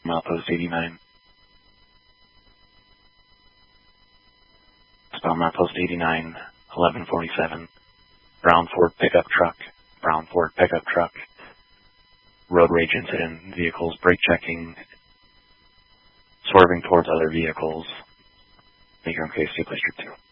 Milepost 89. Spell Milepost 89, 1147. Brown Ford pickup truck. Brown Ford pickup truck. Road rage incident. Vehicles brake checking. Swerving towards other vehicles. Make your own case. See you, place 2.